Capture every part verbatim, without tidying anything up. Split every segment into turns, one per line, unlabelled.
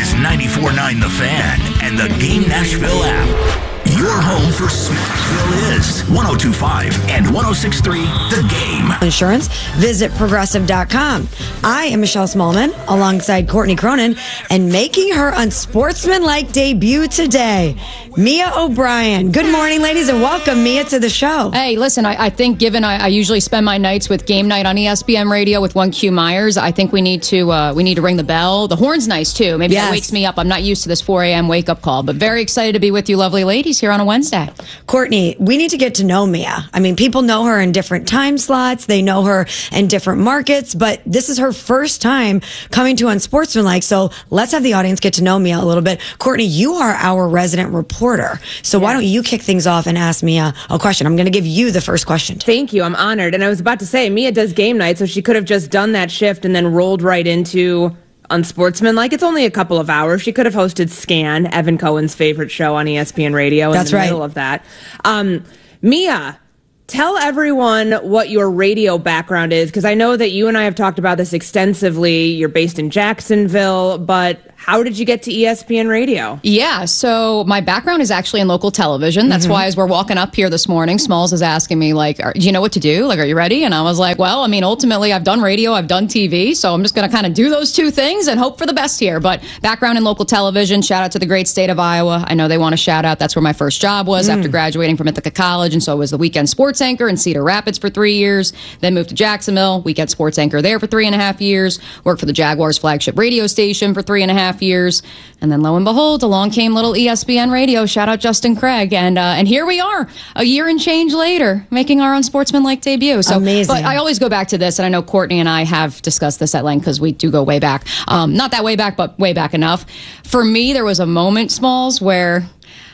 is ninety-four point nine The Fan and the Game Nashville app. Your home for Smashville is one oh two point five and one oh six point three The Game.
Insurance, visit progressive dot com. I am Michelle Smallman alongside Courtney Cronin and making her unsportsmanlike debut today, Mia O'Brien. Good morning, ladies, and welcome, Mia, to the show.
Hey, listen, I, I think given I, I usually spend my nights with Game Night on E S P N Radio with one Q Myers, I think we need to uh, we need to ring the bell. The horn's nice, too. Maybe
Yes.
that wakes me up. I'm not used to this four a.m. wake-up call, but very excited to be with you lovely ladies here on a Wednesday.
Courtney, we need to get to know Mia. I mean, people know her in different time slots. They know her in different markets, but this is her first time coming to Unsportsmanlike. So let's have the audience get to know Mia a little bit. Courtney, you are our resident reporter. So why don't you kick things off and ask Mia a question? I'm going to give you the first question.
Thank you. I'm honored. And I was about to say, Mia does Game Night, so she could have just done that shift and then rolled right into Unsportsmanlike. It's only a couple of hours. She could have hosted Scan, Evan Cohen's favorite show on E S P N Radio, in
That's
the
right.
middle of that. Um, Mia, tell everyone what your radio background is, because I know that you and I have talked about this extensively. You're based in Jacksonville, but how did you get to E S P N Radio?
Yeah, so my background is actually in local television. That's mm-hmm. why as we're walking up here this morning, Smalls is asking me, like, are, do you know what to do? Like, are you ready? And I was like, well, I mean, ultimately, I've done radio, I've done T V, so I'm just going to kind of do those two things and hope for the best here. But background in local television, shout out to the great state of Iowa. I know they want a shout out. That's where my first job was mm. after graduating from Ithaca College. And so I was the weekend sports anchor in Cedar Rapids for three years, then moved to Jacksonville, weekend sports anchor there for three and a half years, worked for the Jaguars flagship radio station for three and a half years. And then lo and behold, along came little E S P N Radio. Shout out Justin Craig. And uh, and here we are, a year and change later, making our Unsportsmanlike debut. So,
amazing.
But I always go back to this, and I know Courtney and I have discussed this at length because we do go way back. Um, not that way back, but way back enough. For me, there was a moment, Smalls, where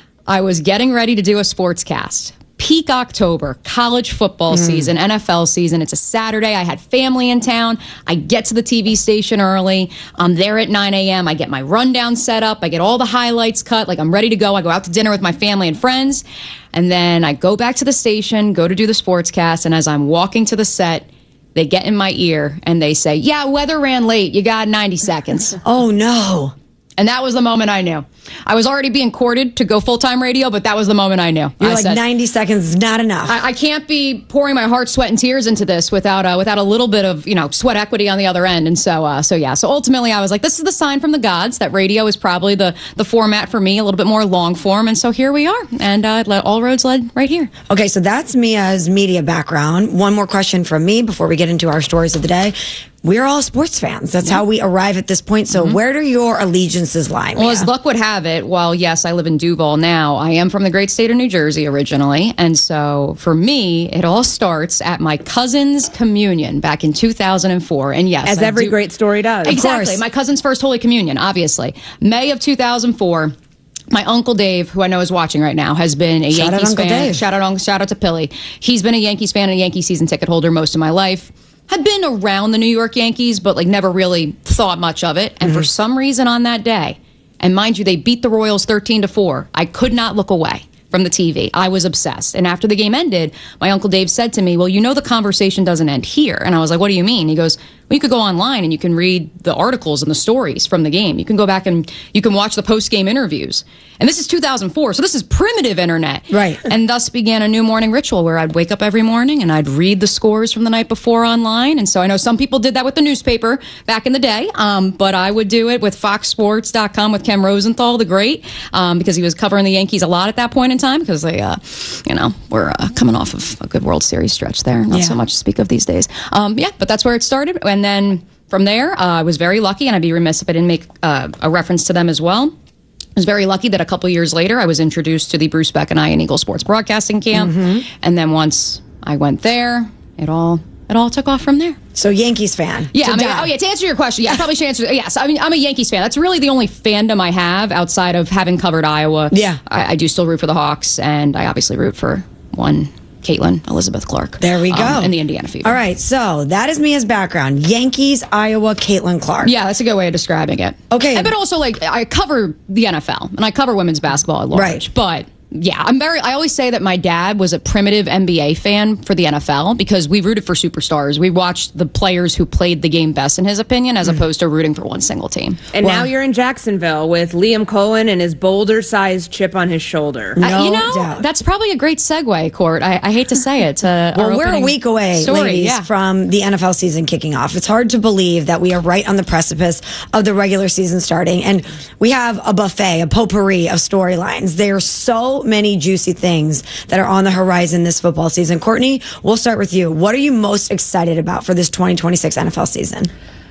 I was getting ready to do a sportscast. Peak October, college football mm. season, N F L season. It's a Saturday. I had family in town. I get to the T V station early. I'm there at nine a.m. I get my rundown set up. I get all the highlights cut. Like, I'm ready to go. I go out to dinner with my family and friends. And then I go back to the station, go to do the sportscast. And as I'm walking to the set, they get in my ear and they say, yeah, weather ran late. You got ninety seconds.
Oh, no.
And that was the moment I knew. I was already being courted to go full-time radio, but that was the moment I knew.
You're
I
like,
said,
ninety seconds is not enough.
I, I can't be pouring my heart, sweat, and tears into this without uh, without a little bit of, you know, sweat equity on the other end. And so, uh, so yeah. So ultimately, I was like, this is the sign from the gods that radio is probably the the format for me, a little bit more long form. And so here we are. And uh, all roads led right here.
Okay, so that's Mia's media background. One more question from me before we get into our stories of the day. We're all sports fans. That's yeah. how we arrive at this point. So mm-hmm. where do your allegiances lie, Mia?
Well, as luck would have it, while yes, I live in Duval now, I am from the great state of New Jersey originally. And so for me, it all starts at my cousin's communion back in two thousand four. And yes,
as
I
every
do,
great story does.
Exactly. My cousin's first Holy Communion, obviously. May of two thousand four. My Uncle Dave, who I know is watching right now, has been a
shout
Yankees
out
fan.
Dave.
Shout out, shout out to Pilly. He's been a Yankees fan and a Yankee season ticket holder most of my life. Had been around the New York Yankees, but like never really thought much of it. And mm-hmm. for some reason on that day, and mind you, they beat the Royals thirteen to four. I could not look away from the T V. I was obsessed. And after the game ended, my Uncle Dave said to me, well, you know the conversation doesn't end here. And I was like, what do you mean? He goes, well, you could go online and you can read the articles and the stories from the game. You can go back and you can watch the post-game interviews. And this is two thousand four, so this is primitive internet.
Right.
And thus began a new morning ritual where I'd wake up every morning and I'd read the scores from the night before online. And so I know some people did that with the newspaper back in the day, um, but I would do it with fox sports dot com with Ken Rosenthal, the great, um, because he was covering the Yankees a lot at that point in time because they, uh, you know, were uh, coming off of a good World Series stretch there. Not
yeah.
so much to speak of these days. Um, yeah, but that's where it started. And then from there, uh, I was very lucky, and I'd be remiss if I didn't make uh, a reference to them as well. I was very lucky that a couple years later, I was introduced to the Bruce Beck and I and Eagle Sports Broadcasting Camp. Mm-hmm. And then once I went there, it all it all took off from there.
So Yankees fan.
Yeah. I mean, oh, yeah. To answer your question, yeah, I probably should answer. Yes, I mean, I'm a Yankees fan. That's really the only fandom I have outside of having covered Iowa.
Yeah.
I, I do still root for the Hawks, and I obviously root for one Caitlin Elizabeth Clark.
There we go.
Um, and the Indiana Fever.
All right, so that is Mia's background. Yankees, Iowa, Caitlin Clark.
Yeah, that's a good way of describing it.
Okay.
But also, like, I cover the N F L, and I cover women's basketball at large.
Right.
But Yeah, I'm very, I always say that my dad was a primitive N B A fan for the N F L because we rooted for superstars. We watched the players who played the game best, in his opinion, as opposed to rooting for one single team.
And
Well-
now you're in Jacksonville with Liam Cohen and his boulder-sized chip on his shoulder.
No
Uh, you know,
doubt.
that's probably a great segue, Court. I, I hate to say it. To
Well,
our
we're a
opening
week away,
story.
ladies,
Yeah.
from the N F L season kicking off. It's hard to believe that we are right on the precipice of the regular season starting, and we have a buffet, a potpourri of storylines. There are so many juicy things that are on the horizon this football season. Courtney, we'll start with you. What are you most excited about for this twenty twenty-six N F L season?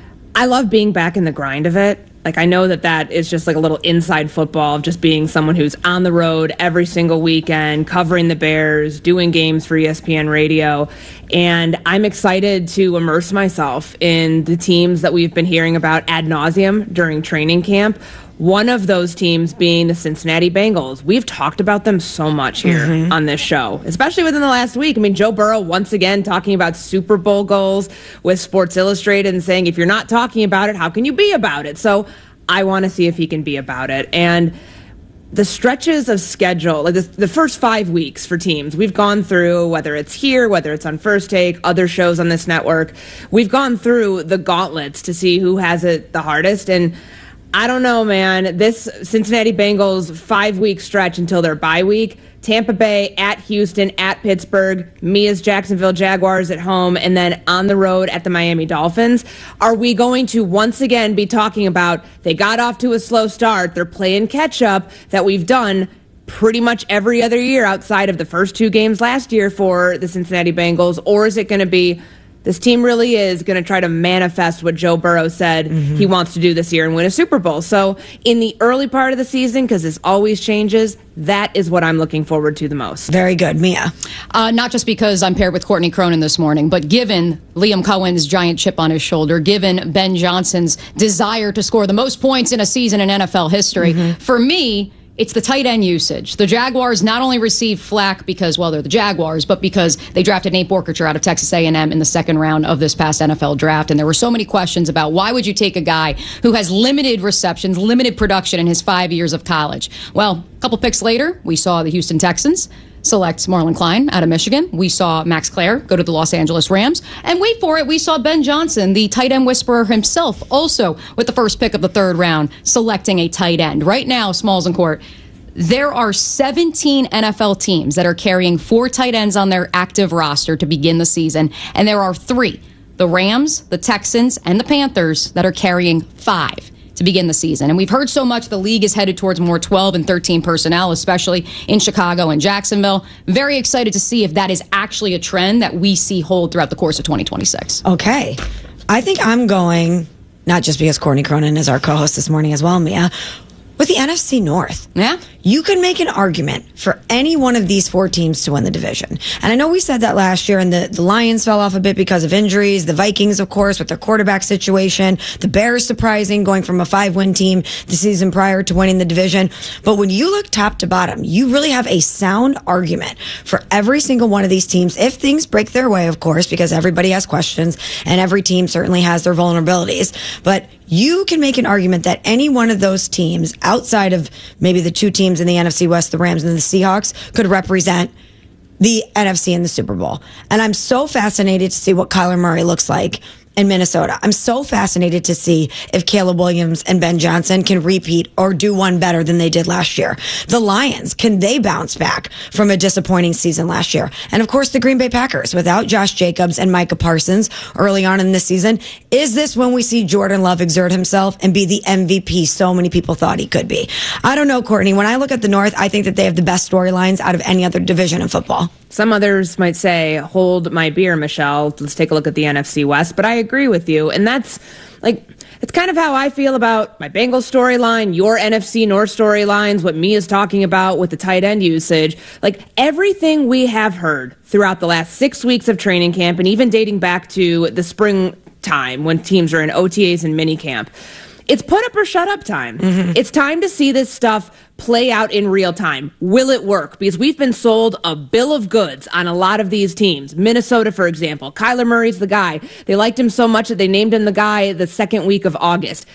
I love being back in the grind of it. Like, I know that that is just like a little inside football of just being someone who's on the road every single weekend, covering the Bears, doing games for E S P N Radio. And I'm excited to immerse myself in the teams that we've been hearing about ad nauseum during training camp. One of those teams being the Cincinnati Bengals. We've talked about them so much here mm-hmm. on this show, especially within the last week. I mean, Joe Burrow once again talking about Super Bowl goals with Sports Illustrated and saying, if you're not talking about it, how can you be about it? So I want to see if he can be about it. And the stretches of schedule, like the, the first five weeks for teams, we've gone through, whether it's here, whether it's on First Take, other shows on this network, we've gone through the gauntlets to see who has it the hardest. And I don't know, man. This Cincinnati Bengals five-week stretch until their bye week, Tampa Bay, at Houston, at Pittsburgh, me as Jacksonville Jaguars at home, and then on the road at the Miami Dolphins. Are we going to once again be talking about they got off to a slow start, they're playing catch-up that we've done pretty much every other year outside of the first two games last year for the Cincinnati Bengals, or is it going to be this team really is going to try to manifest what Joe Burrow said mm-hmm. he wants to do this year and win a Super Bowl? So in the early part of the season, because this always changes, that is what I'm looking forward to the most.
Very good. Mia?
Uh, not just because I'm paired with Courtney Cronin this morning, but given Liam Cohen's giant chip on his shoulder, given Ben Johnson's desire to score the most points in a season in N F L history, mm-hmm. for me, it's the tight end usage. The Jaguars not only received flack because, well, they're the Jaguars, but because they drafted Nate Borkacher out of Texas A and M in the second round of this past N F L draft. And there were so many questions about why would you take a guy who has limited receptions, limited production in his five years of college? Well, a couple picks later, we saw the Houston Texans select Marlon Klein out of Michigan. We saw Max Clare go to the Los Angeles Rams. And wait for it, we saw Ben Johnson, the tight end whisperer himself, also with the first pick of the third round, selecting a tight end. Right now, Smalls and Court, there are seventeen N F L teams that are carrying four tight ends on their active roster to begin the season. And there are three, the Rams, the Texans, and the Panthers, that are carrying five to begin the season. And we've heard so much the league is headed towards more twelve and thirteen personnel, especially in Chicago and Jacksonville. Very excited to see if that is actually a trend that we see hold throughout the course of twenty twenty-six.
Okay. I think I'm going, not just because Courtney Cronin is our co-host this morning as well, Mia, with the N F C North.
Yeah.
You can make an argument for any one of these four teams to win the division. And I know we said that last year, and the, the Lions fell off a bit because of injuries. The Vikings, of course, with their quarterback situation. The Bears surprising, going from a five-win team the season prior to winning the division. But when you look top to bottom, you really have a sound argument for every single one of these teams, if things break their way, of course, because everybody has questions, and every team certainly has their vulnerabilities. But you can make an argument that any one of those teams, outside of maybe the two teams in the N F C West, the Rams and the Seahawks, could represent the N F C in the Super Bowl. And I'm so fascinated to see what Kyler Murray looks like in Minnesota. I'm so fascinated to see if Caleb Williams and Ben Johnson can repeat or do one better than they did last year. The Lions, can they bounce back from a disappointing season last year? And of course, the Green Bay Packers, without Josh Jacobs and Micah Parsons early on in this season. Is this when we see Jordan Love exert himself and be the M V P so many people thought he could be? I don't know, Courtney. When I look at the North, I think that they have the best storylines out of any other division in football.
Some others might say, hold my beer, Michelle. Let's take a look at the N F C West. But I agree with you. And that's like, it's kind of how I feel about my Bengals storyline, your N F C North storylines, what Mia's talking about with the tight end usage. Like, everything we have heard throughout the last six weeks of training camp, and even dating back to the springtime when teams are in O T As and minicamp, it's put up or shut up time. Mm-hmm. It's time to see this stuff play out in real time. Will it work? Because we've been sold a bill of goods on a lot of these teams. Minnesota, for example. Kyler Murray's the guy. They liked him so much that they named him the guy the second week of August.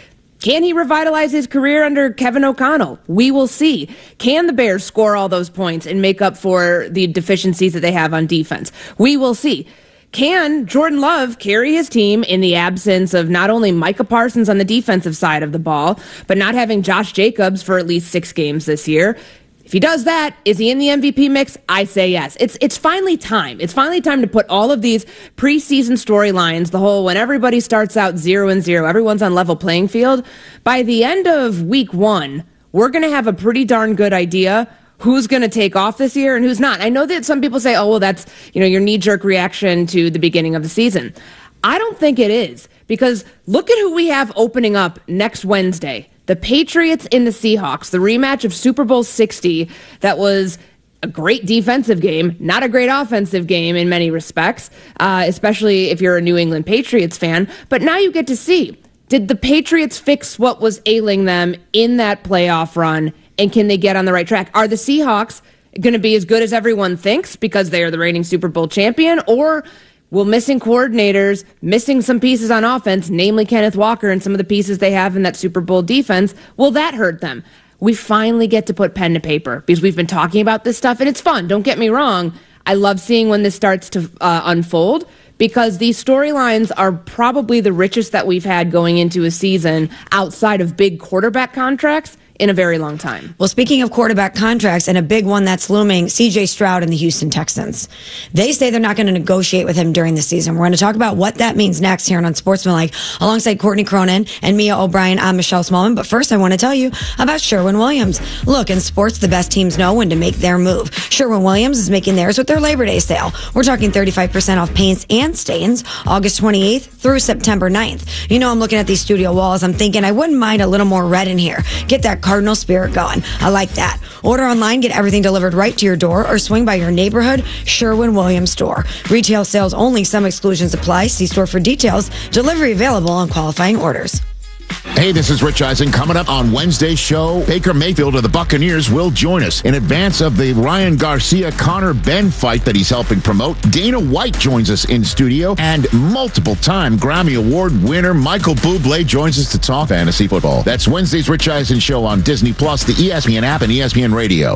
Can he revitalize his career under Kevin O'Connell? We will see. Can the Bears score all those points and make up for the deficiencies that they have on defense? We will see. Can Jordan Love carry his team in the absence of not only Micah Parsons on the defensive side of the ball, but not having Josh Jacobs for at least six games this year? If he does that, is he in the M V P mix? I say yes. It's it's finally time. It's finally time to put all of these preseason storylines, the whole when everybody starts out zero and zero, everyone's on level playing field. By the end of week one, we're going to have a pretty darn good idea who's going to take off this year and who's not. I know that some people say, oh, well, that's, you know, your knee-jerk reaction to the beginning of the season. I don't think it is, because look at who we have opening up next Wednesday. The Patriots in the Seahawks, the rematch of Super Bowl sixty. That was a great defensive game, not a great offensive game in many respects, uh, especially if you're a New England Patriots fan. But now you get to see, did the Patriots fix what was ailing them in that playoff run, and can they get on the right track? Are the Seahawks going to be as good as everyone thinks because they are the reigning Super Bowl champion, or will missing coordinators, missing some pieces on offense, namely Kenneth Walker and some of the pieces they have in that Super Bowl defense, will that hurt them? We finally get to put pen to paper because we've been talking about this stuff, and it's fun. Don't get me wrong. I love seeing when this starts to uh, unfold, because these storylines are probably the richest that we've had going into a season outside of big quarterback contracts in a very long time.
Well, speaking of quarterback contracts, and a big one that's looming, C J Stroud and the Houston Texans. They say they're not going to negotiate with him during the season. We're going to talk about what that means next here on Unsportsmanlike, alongside Courtney Cronin and Mia O'Brien. I'm Michelle Smallman. But first, I want to tell you about Sherwin-Williams. Look, in sports, the best teams know when to make their move. Sherwin-Williams is making theirs with their Labor Day sale. We're talking thirty-five percent off paints and stains, August twenty-eighth through September ninth. You know, I'm looking at these studio walls. I'm thinking I wouldn't mind a little more red in here. Get that Cardinal spirit going. I like that. Order online, get everything delivered right to your door, or swing by your neighborhood Sherwin-Williams store. Retail sales only. Some exclusions apply. See store for details. Delivery available on qualifying orders.
Hey, this is Rich Eisen. Coming up on Wednesday's show, Baker Mayfield of the Buccaneers will join us in advance of the Ryan Garcia-Connor Ben fight that he's helping promote. Dana White joins us in studio, and multiple-time Grammy Award winner Michael Bublé joins us to talk fantasy football. That's Wednesday's Rich Eisen show on Disney Plus, the E S P N app, and E S P N Radio.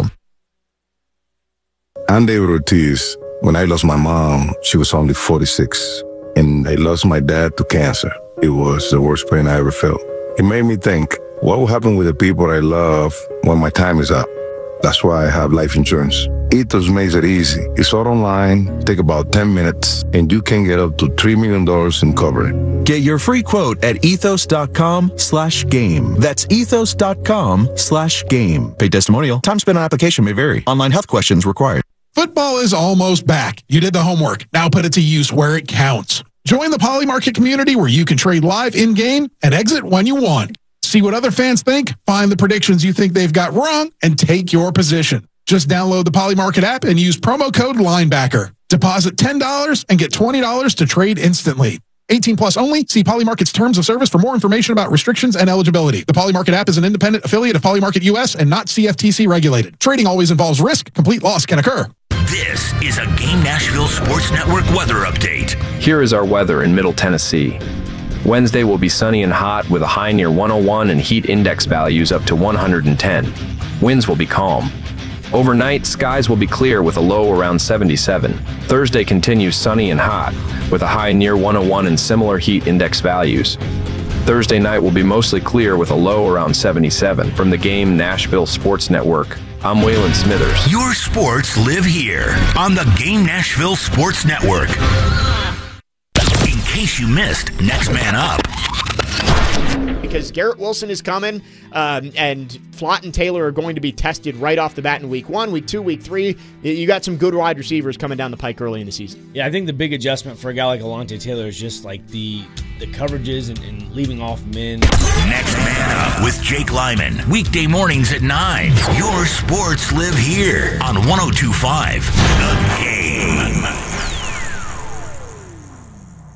I'm David Ortiz. When I lost my mom, she was only forty-six, and I lost my dad to cancer. It was the worst pain I ever felt. It made me think, what will happen with the people I love when my time is up? That's why I have life insurance. Ethos makes it easy. It's all online, take about ten minutes, and you can get up to three million dollars in coverage.
Get your free quote at ethos.com slash game. That's ethos.com slash game. Paid testimonial. Time spent on application may vary. Online health questions required.
Football is almost back. You did the homework. Now put it to use where it counts. Join the Poly Market community where you can trade live in-game and exit when you want. See what other fans think, find the predictions you think they've got wrong, and take your position. Just download the Poly Market app and use promo code LINEBACKER. Deposit ten dollars and get twenty dollars to trade instantly. eighteen plus only. See Poly Market's terms of service for more information about restrictions and eligibility. The Poly Market app is an independent affiliate of Poly Market U S and not C F T C regulated. Trading always involves risk. Complete loss can occur.
This is a Game Nashville Sports Network weather update.
Here is our weather in Middle Tennessee. Wednesday will be sunny and hot with a high near one oh one and heat index values up to one hundred ten. Winds will be calm. Overnight, skies will be clear with a low around seventy-seven. Thursday continues sunny and hot with a high near one oh one and similar heat index values. Thursday night will be mostly clear with a low around seventy-seven. From the Game Nashville Sports Network, I'm Waylon Smithers.
Your sports live here on the Game Nashville Sports Network. In case you missed Next Man Up.
Because Garrett Wilson is coming, um, and Flott and Taylor are going to be tested right off the bat in week one, week two, week three. You got some good wide receivers coming down the pike early in the season.
Yeah, I think the big adjustment for a guy like Alontae Taylor is just like the the coverages and, and leaving off men.
Next Man Up with Jake Lyman. Weekday mornings at nine. Your sports live here on one oh two point five The Game.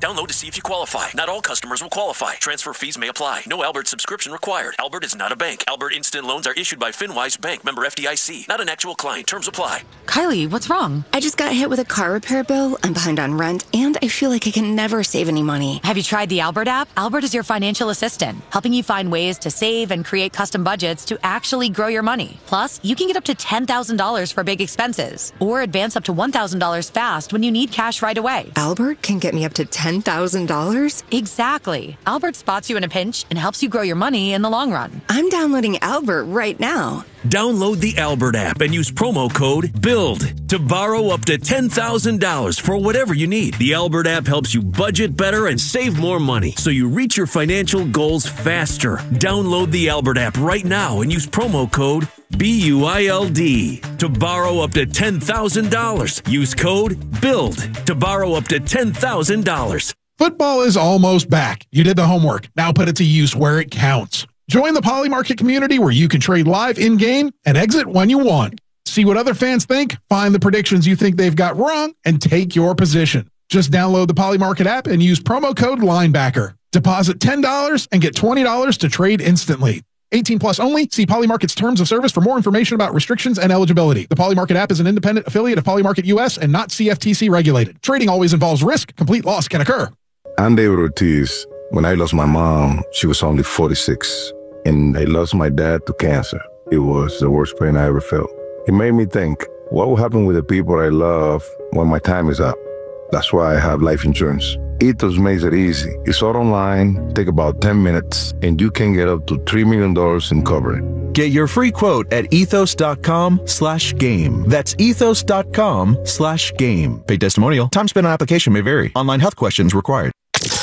Download to see if you qualify. Not all customers will qualify. Transfer fees may apply. No Albert subscription required. Albert is not a bank. Albert Instant Loans are issued by FinWise Bank, member F D I C. Not an actual client. Terms apply.
Kylie, what's wrong? I just got hit with a car repair bill. I'm behind on rent, and I feel like I can never save any money.
Have you tried the Albert app? Albert is your financial assistant, helping you find ways to save and create custom budgets to actually grow your money. Plus, you can get up to ten thousand dollars for big expenses, or advance up to one thousand dollars fast when you need cash right away.
Albert can get me up to ten thousand dollars?
Exactly. Albert spots you in a pinch and helps you grow your money in the long run.
I'm downloading Albert right now.
Download the Albert app and use promo code BUILD to borrow up to ten thousand dollars for whatever you need. The Albert app helps you budget better and save more money so you reach your financial goals faster. Download the Albert app right now and use promo code B U I L D to borrow up to ten thousand dollars. Use code BUILD to borrow up to ten thousand dollars.
Football is almost back. You did the homework. Now put it to use where it counts. Join the Poly Market community where you can trade live in-game and exit when you want. See what other fans think, find the predictions you think they've got wrong, and take your position. Just download the Poly Market app and use promo code LINEBACKER. Deposit ten dollars and get twenty dollars to trade instantly. eighteen plus only. See Poly Market's terms of service for more information about restrictions and eligibility. The Poly Market app is an independent affiliate of Poly Market U S and not C F T C regulated. Trading always involves risk. Complete loss can occur.
I'm David Ortiz. When I lost my mom, she was only forty-six. And I lost my dad to cancer. It was the worst pain I ever felt. It made me think, what will happen with the people I love when my time is up? That's why I have life insurance. Ethos makes it easy. It's all online, take about ten minutes, and you can get up to three million dollars in coverage.
Get your free quote at ethos.com slash game. That's ethos.com slash game. Paid testimonial. Time spent on application may vary. Online health questions required.